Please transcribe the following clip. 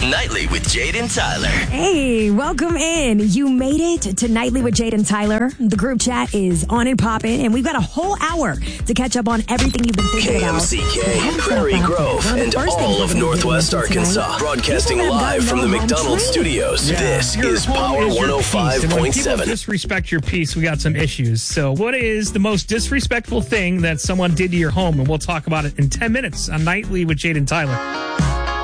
Nightly with Jade and Tyler. Hey, welcome in. You made it to Nightly with Jade and Tyler. The group chat is on and popping, and we've got a whole hour to catch up on everything you've been thinking about. KMCK, Prairie Grove, and all of Northwest Arkansas. Broadcasting live from the McDonald's studios. Yeah. This Your is home Power is your peace. And when people 105.7. disrespect your peace, we got some issues. So what is the most disrespectful thing that someone did to your home? And we'll talk about it in 10 minutes on Nightly with Jade and Tyler.